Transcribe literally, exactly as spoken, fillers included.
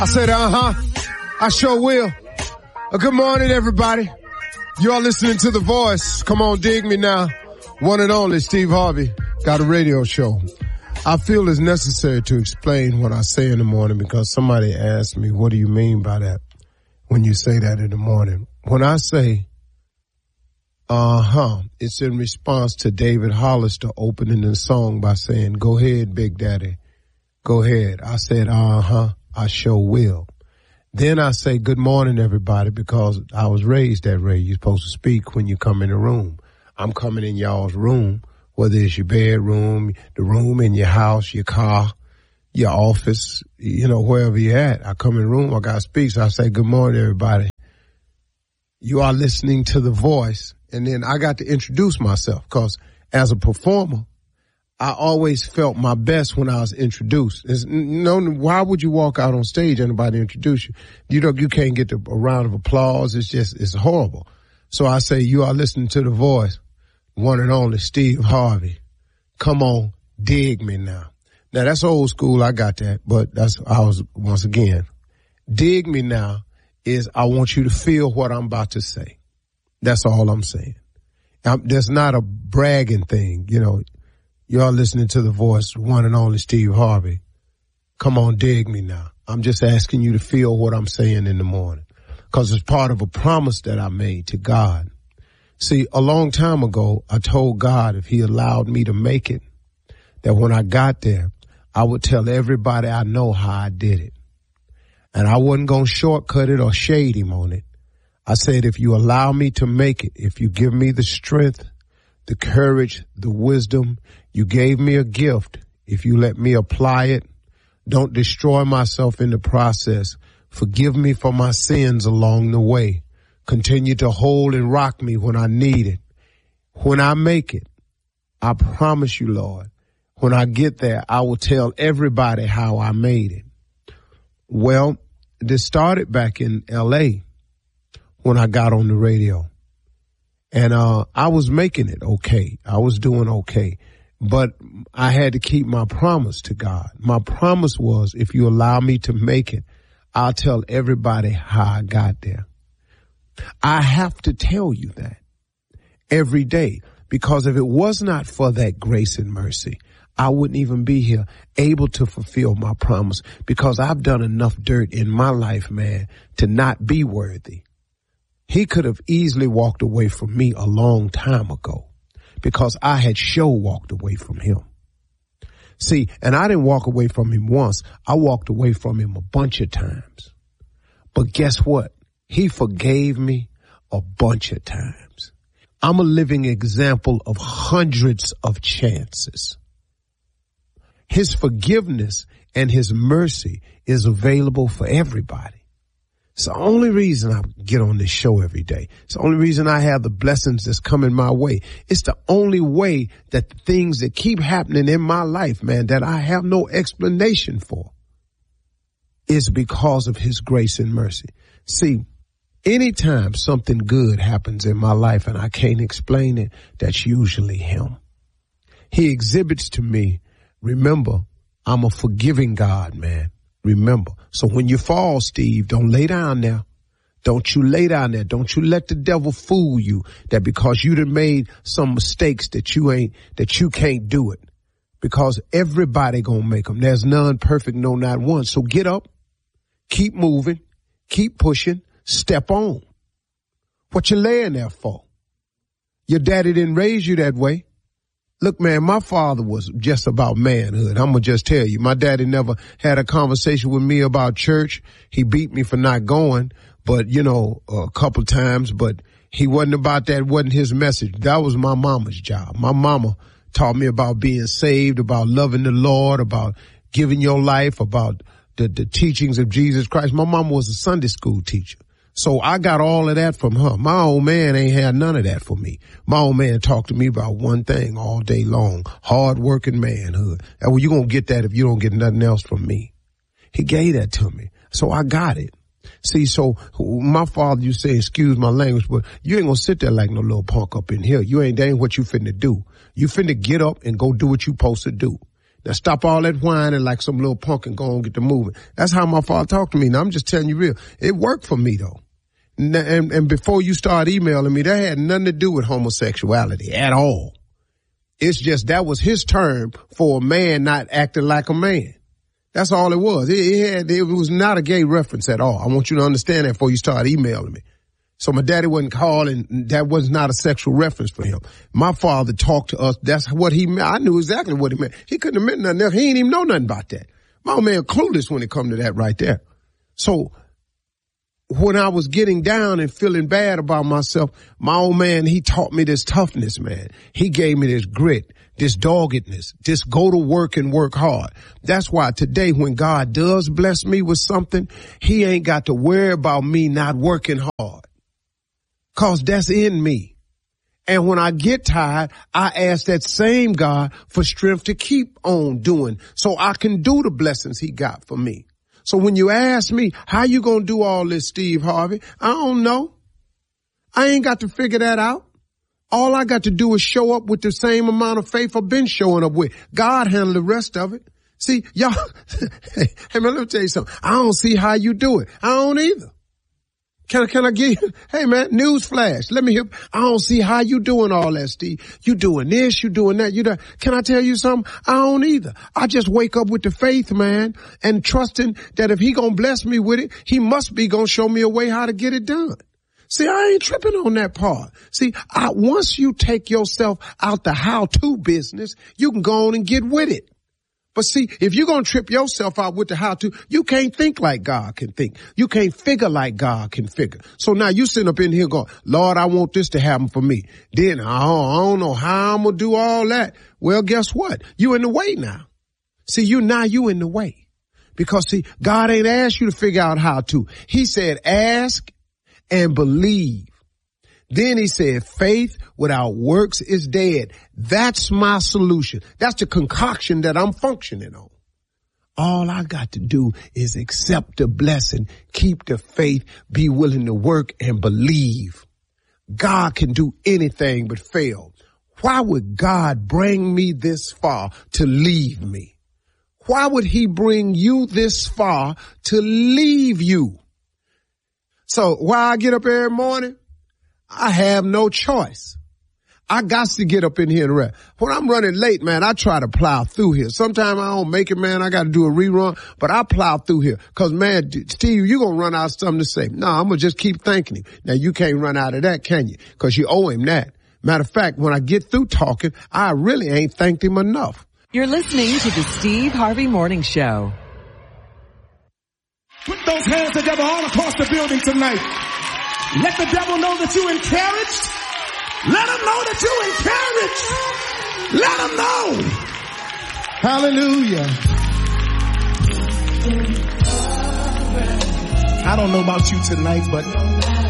I said, uh-huh. I sure will. Uh, good morning, everybody. You are listening to The Voice. Come on, dig me now. One and only Steve Harvey got a radio show. I feel it's necessary to explain what I say in the morning because somebody asked me, what do you mean by that when you say that in the morning? When I say, uh-huh, it's in response to David Hollister opening the song by saying, go ahead, Big Daddy. Go ahead. I said, uh-huh, I sure will. Then I say, good morning, everybody, because I was raised that way. You're supposed to speak when you come in the room. I'm coming in y'all's room, whether it's your bedroom, the room in your house, your car, your office, you know, wherever you're at. I come in the room, I got to speak, so I say, good morning, everybody. You are listening to The Voice. And then I got to introduce myself because as a performer, I always felt my best when I was introduced. It's, no, why would you walk out on stage and nobody introduce you? You know, you can't get the, a round of applause. It's just, it's horrible. So I say, you are listening to The Voice, one and only Steve Harvey. Come on, dig me now. Now that's old school. I got that, but that's, I was, once again, dig me now is I want you to feel what I'm about to say. That's all I'm saying. I'm, there's not a bragging thing, you know. You are listening to The Voice, one and only Steve Harvey. Come on, dig me now. I'm just asking you to feel what I'm saying in the morning because it's part of a promise that I made to God. See, a long time ago, I told God if he allowed me to make it, that when I got there, I would tell everybody I know how I did it. And I wasn't going to shortcut it or shade him on it. I said, if you allow me to make it, if you give me the strength, the courage, the wisdom, you gave me a gift. If you let me apply it, don't destroy myself in the process. Forgive me for my sins along the way. Continue to hold and rock me when I need it. When I make it, I promise you, Lord, when I get there, I will tell everybody how I made it. Well, this started back in L A when I got on the radio. And uh I was making it okay. I was doing okay. But I had to keep my promise to God. My promise was, if you allow me to make it, I'll tell everybody how I got there. I have to tell you that every day, because if it was not for that grace and mercy, I wouldn't even be here able to fulfill my promise, because I've done enough dirt in my life, man, to not be worthy. He could have easily walked away from me a long time ago because I had sure walked away from him. See, and I didn't walk away from him once. I walked away from him a bunch of times. But guess what? He forgave me a bunch of times. I'm a living example of hundreds of chances. His forgiveness and his mercy is available for everybody. It's the only reason I get on this show every day. It's the only reason I have the blessings that's coming my way. It's the only way that the things that keep happening in my life, man, that I have no explanation for, is because of his grace and mercy. See, anytime something good happens in my life and I can't explain it, that's usually him. He exhibits to me, remember, I'm a forgiving God, man. Remember. So when you fall, Steve, don't lay down there. Don't you lay down there. Don't you let the devil fool you that because you done made some mistakes that you ain't, that you can't do it. Because everybody gonna make them. There's none perfect, no, not one. So get up, keep moving, keep pushing, step on. What you laying there for? Your daddy didn't raise you that way. Look, man, my father was just about manhood. I'm going to just tell you. My daddy never had a conversation with me about church. He beat me for not going, but, you know, a couple times. But he wasn't about that. It wasn't his message. That was my mama's job. My mama taught me about being saved, about loving the Lord, about giving your life, about the, the teachings of Jesus Christ. My mama was a Sunday school teacher. So I got all of that from her. My old man ain't had none of that for me. My old man talked to me about one thing all day long, hard-working manhood. And well, you're going to get that if you don't get nothing else from me. He gave that to me. So I got it. See, so my father, you say, excuse my language, but you ain't going to sit there like no little punk up in here. You ain't, that ain't what you finna do. You finna get up and go do what you supposed to do. Now stop all that whining like some little punk and go and get the moving. That's how my father talked to me. Now I'm just telling you real. It worked for me though. And, and, and before you start emailing me, that had nothing to do with homosexuality at all. It's just that was his term for a man not acting like a man. That's all it was. It, it, had, it was not a gay reference at all. I want you to understand that before you start emailing me. So my daddy wasn't calling. That was not a sexual reference for him. My father talked to us. That's what he meant. I knew exactly what he meant. He couldn't have meant nothing else. He didn't even know nothing about that. My old man clueless when it come to that right there. So when I was getting down and feeling bad about myself, my old man, he taught me this toughness, man. He gave me this grit, this doggedness, this go to work and work hard. That's why today when God does bless me with something, he ain't got to worry about me not working hard. Cause that's in me. And when I get tired, I ask that same God for strength to keep on doing so I can do the blessings he got for me. So when you ask me, how you gonna do all this, Steve Harvey? I don't know. I ain't got to figure that out. All I got to do is show up with the same amount of faith I've been showing up with. God handle the rest of it. See, y'all, hey man, let me tell you something. I don't see how you do it. I don't either. Can I, can I give you, hey man, news flash. Let me hear, I don't see how you doing all that, Steve. You doing this, you doing that, you that. Can I tell you something? I don't either. I just wake up with the faith, man, and trusting that if he gonna bless me with it, he must be gonna show me a way how to get it done. See, I ain't tripping on that part. See, I, once you take yourself out the how-to business, you can go on and get with it. But see, if you're going to trip yourself out with the how-to, you can't think like God can think. You can't figure like God can figure. So now you sitting up in here going, Lord, I want this to happen for me. Then I don't, I don't know how I'm going to do all that. Well, guess what? You in the way now. See, you now you in the way. Because see, God ain't asked you to figure out how to. He said, ask and believe. Then he said, faith without works is dead. That's my solution. That's the concoction that I'm functioning on. All I got to do is accept the blessing, keep the faith, be willing to work and believe. God can do anything but fail. Why would God bring me this far to leave me? Why would he bring you this far to leave you? So why I get up every morning? I have no choice. I got to get up in here and rest. When I'm running late, man, I try to plow through here. Sometimes I don't make it, man. I got to do a rerun, but I plow through here. Cause man, Steve, you're going to run out of something to say. No, I'm going to just keep thanking him. Now you can't run out of that, can you? Cause you owe him that. Matter of fact, when I get through talking, I really ain't thanked him enough. You're listening to the Steve Harvey Morning Show. Put those hands together all across the building tonight. Let the devil know that you're encouraged. Let him know that you're encouraged. Let him know. Hallelujah. I don't know about you tonight, but